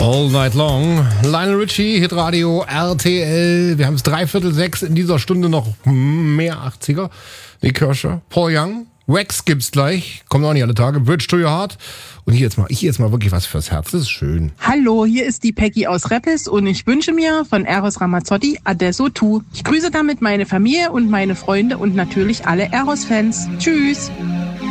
All Night Long. Lionel Richie, Hitradio, RTL. Wir haben es 5:45 in dieser Stunde noch mehr 80er. Nick Kershaw, Paul Young, Wax gibt's gleich. Kommen auch nicht alle Tage. Bridge to Your Heart. Und hier jetzt mal wirklich was fürs Herz. Das ist schön. Hallo, hier ist die Peggy aus Reppes und ich wünsche mir von Eros Ramazzotti Adesso Tu. Ich grüße damit meine Familie und meine Freunde und natürlich alle Eros-Fans. Tschüss.